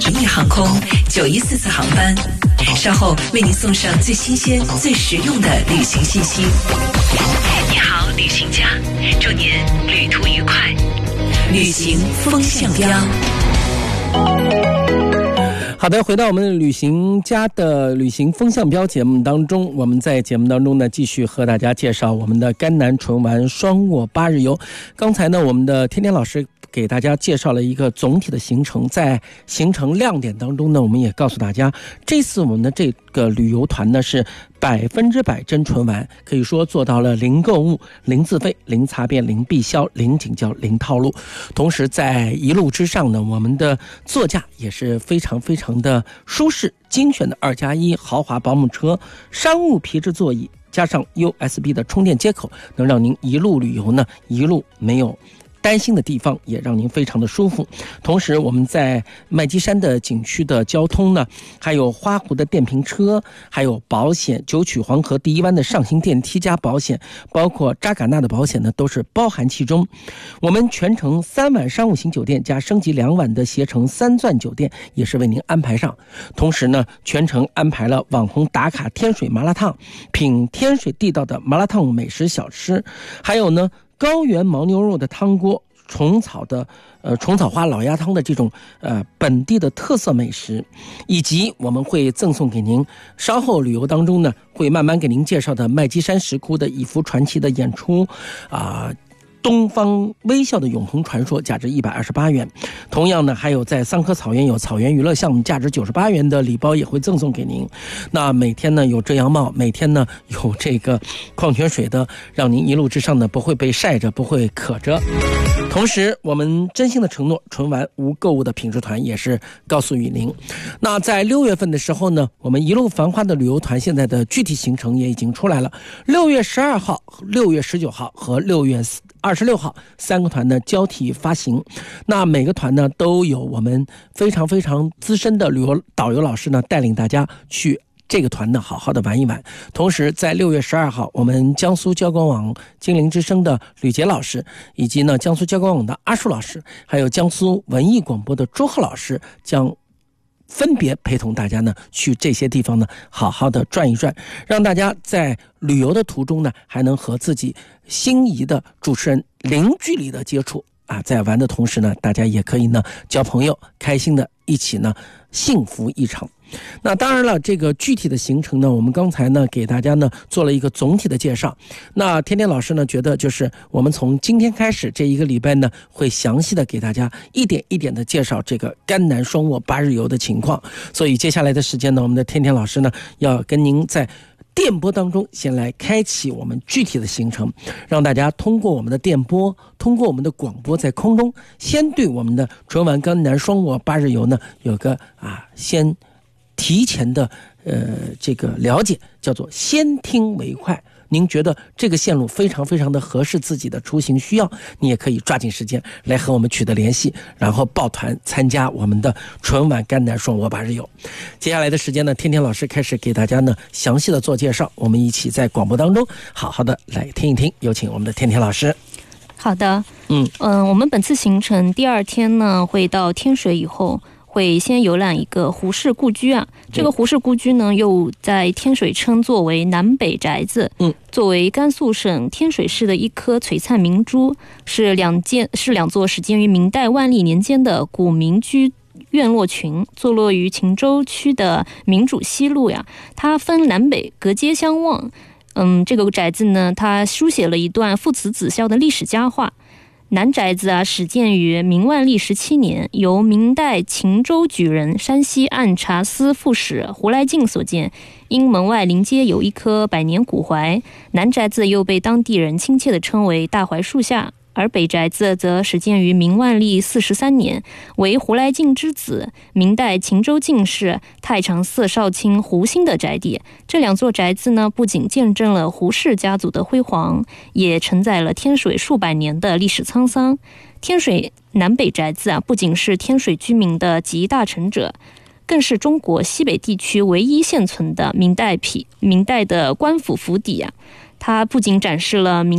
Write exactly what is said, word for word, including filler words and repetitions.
一亿航空九一四次航班，稍后为您送上最新鲜、最实用的旅行信息。你好，旅行家，祝您旅途愉快。旅行风向标。 好的，回到我们旅行家的旅行风向标节目当中，我们在节目当中呢继续和大家介绍我们的甘南纯玩双卧八日游。刚才呢，我们的天天老师给大家介绍了一个总体的行程，在行程亮点当中呢，我们也告诉大家，这次我们的这个旅游团呢是百分之百真纯玩，可以说做到了零购物、零自费、零擦边、零必销、零景教、零套路。同时在一路之上呢，我们的座驾也是非常非常的舒适，精选的二加一豪华保姆车，商务皮质座椅，加上 U S B 的充电接口，能让您一路旅游呢一路没有担心的地方，也让您非常的舒服。同时我们在麦积山的景区的交通呢，还有花湖的电瓶车，还有保险，九曲黄河第一湾的上行电梯加保险，包括扎尕那的保险呢都是包含其中。我们全程三晚商务型酒店加升级两晚的携程三钻酒店也是为您安排上。同时呢，全程安排了网红打卡天水麻辣烫，品天水地道的麻辣烫美食小吃，还有呢高原牦牛肉的汤锅，虫草的呃虫草花老鸭汤的这种呃本地的特色美食，以及我们会赠送给您稍后旅游当中呢会慢慢给您介绍的麦积山石窟的以弗传奇的演出啊。呃东方微笑的永恒传说，价值一百二十八元。同样呢，还有在桑科草原有草原娱乐项目，价值九十八元的礼包也会赠送给您。那每天呢有遮阳帽，每天呢有这个矿泉水的，让您一路之上呢不会被晒着，不会渴着。同时我们真心的承诺，纯玩无购物的品质团也是告诉与您。那在六月份的时候呢，我们一路繁花的旅游团现在的具体行程也已经出来了。六月十二号、六月十九号和六月二十六号三个团呢交替发行。那每个团呢都有我们非常非常资深的旅游导游老师呢带领大家去这个团呢好好的玩一玩。同时在六月十二号，我们江苏交广网精灵之声的吕杰老师，以及呢江苏交广网的阿树老师，还有江苏文艺广播的朱贺老师，将分别陪同大家呢去这些地方呢好好的转一转，让大家在旅游的途中呢还能和自己心仪的主持人零距离的接触啊，在玩的同时呢，大家也可以呢交朋友，开心的一起呢幸福一场。那当然了，这个具体的行程呢，我们刚才呢给大家呢做了一个总体的介绍。那天天老师呢觉得，就是我们从今天开始这一个礼拜呢，会详细的给大家一点一点的介绍这个甘南双卧八日游的情况。所以接下来的时间呢，我们的天天老师呢要跟您在电波当中先来开启我们具体的行程，让大家通过我们的电波，通过我们的广播，在空中先对我们的纯玩甘南双卧八日游呢有个啊先提前的呃这个了解，叫做先听为快。您觉得这个线路非常非常的合适自己的出行需要，你也可以抓紧时间来和我们取得联系，然后报团参加我们的纯玩甘南双卧八日游。接下来的时间呢，天天老师开始给大家呢详细的做介绍，我们一起在广播当中好好的来听一听。有请我们的天天老师。 好的， 嗯嗯、呃，我们本次行程第二天呢会到天水，以后会先游览一个胡氏故居啊，这个胡氏故居呢，又在天水称作为南北宅子。嗯，作为甘肃省天水市的一颗璀璨明珠，是两件是两座始建于明代万历年间的古民居院落群，坐落于秦州区的民主西路呀。它分南北，隔街相望。嗯，这个宅子呢，它书写了一段父慈子孝的历史佳话。南宅子啊，始建于明万历十七年，由明代秦州举人、山西按察司副使胡来敬所建。因门外临街有一棵百年古槐，南宅子又被当地人亲切地称为大槐树下。而北宅子则始建于明万历四十三年，为胡来敬之子、明代秦州进士太常寺少卿胡兴的宅邸。这两座宅子呢，不仅见证了胡氏家族的辉煌，也承载了天水数百年的历史沧桑。天水南北宅子啊，不仅是天水居民的集义大成者，更是中国西北地区唯一现存的明代品明代的官府府邸啊。它不仅展示了明